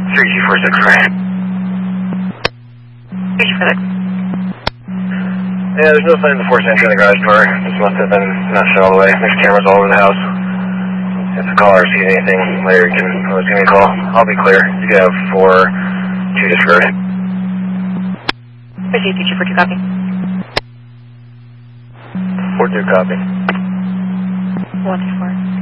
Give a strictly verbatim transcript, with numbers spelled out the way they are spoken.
three G four six, right? three G four six. Yeah, there's no sign of the force entry in the garage door. This must have been not shut all the way. There's cameras all over the house. If the caller sees anything later, you can always give me a call. I'll be clear. You can have four two discard. Proceed, two four two, copy. four two, copy. one two four.